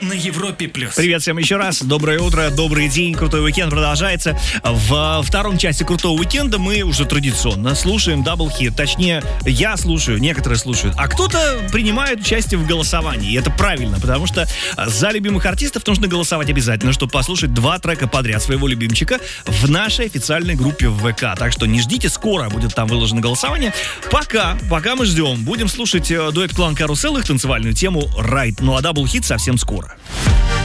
на Европе+. Привет всем еще раз, доброе утро, добрый день, крутой уикенд продолжается. В втором части крутого уикенда мы уже традиционно слушаем даблхит, точнее, я слушаю, некоторые слушают, а кто-то принимает участие в голосовании, и это правильно, потому что за любимых артистов нужно голосовать обязательно, чтобы послушать 2 трека подряд своего любимчика в нашей официальной группе в ВК, так что не ждите, скоро будет там выложено голосование. Пока мы ждем, будем слушать дуэт Клан Карусел, их танцевальную тему «Райд», ну а даблхит совсем скоро.